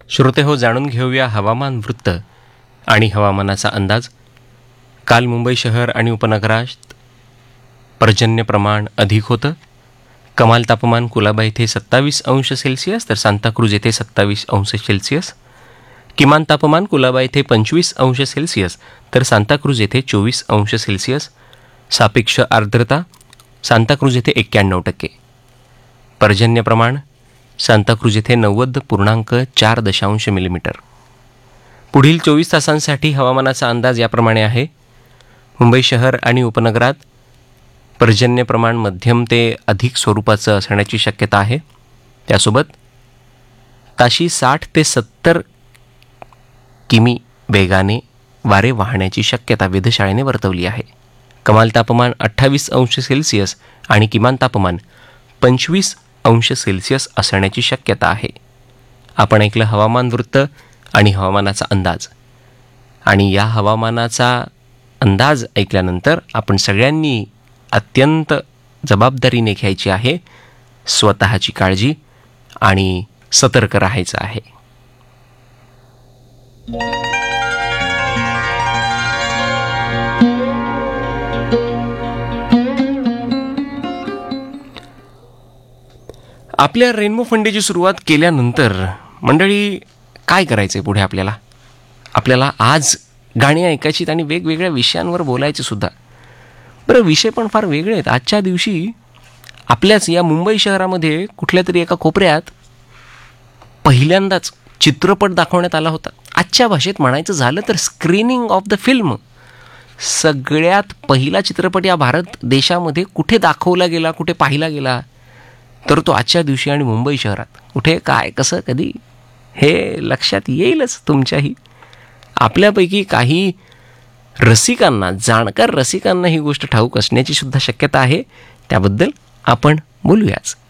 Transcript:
श्रोते हो, जाणून घेऊया हवामान वृत्त आणि हवामानाचा अंदाज. काल मुंबई शहर आणि उपनगरात पर्जन्य प्रमाण अधिक होतं. कमाल तापमान कुलाबा येथे 27 अंश सेल्सिअस तर सांताक्रूज येथे 27 अंश सेल्सिअस. किमान तापमान कुलाबा येथे 25 अंश सेल्सिअस तर सांताक्रूज येथे 24 अंश सेल्सिअस. सापेक्ष आर्द्रता सांताक्रूज येथे 91%. पर्जन्य प्रमाण सांताक्रूज येथे 90.4 मिलीमीटर. पुढील 24 तासांसाठी हवामानाचा अंदाज याप्रमाणे आहे. मुंबई शहर आणि उपनगरात पर्जन्य प्रमाण मध्यम ते अधिक स्वरूपाचं असण्याची शक्यता आहे. त्यासोबत ताशी 60 ते 70 किमी वेगाने वारे वाहण्याची शक्यता वेधशाळेने वर्तवली आहे. कमाल तापमान 28 अंश सेल्सिअस आणि किमान तापमान 25 अंश सेल्सिअस असण्याची शक्यता आहे. आपण ऐकलं हवामान वृत्त आणि हवामानाचा अंदाज. आणि या हवामानाचा अंदाज ऐकल्यानंतर आपण सगळ्यांनी अत्यंत जबाबदारीने घ्यायची आहे. स्वतःची काळजी आणि सतर्क राहायचं आहे. आपल्या रेनबो फंडेची सुरुवात केल्यानंतर मंडळी काय करायचं आहे पुढे आपल्याला आज गाणी ऐकायची आणि वेगवेगळ्या विषयांवर बोलायचे सुद्धा. बरं, विषय पण फार वेगळे आहेत. आजच्या दिवशी आपल्याच या मुंबई शहरामध्ये कुठल्या तरी एका कोपऱ्यात पहिल्यांदाच चित्रपट दाखवण्यात आला होता. आजच्या भाषेत म्हणायचं झालं तर स्क्रीनिंग ऑफ द फिल्म. सगळ्यात पहिला चित्रपट या भारत देशामध्ये कुठे दाखवला गेला, कुठे पाहिला गेला, तर तो आजच्या दिवशी आणि मुंबई शहरात. कुठे, काय, कसं, कधी हे लक्षात येईलच तुमच्याही. आपल्यापैकी काही रसिकांना, जाणकार रसिकांना ही गोष्ट ठाऊक असण्याची सुद्धा शक्यता आहे. त्याबद्दल आपण बोलूयाच.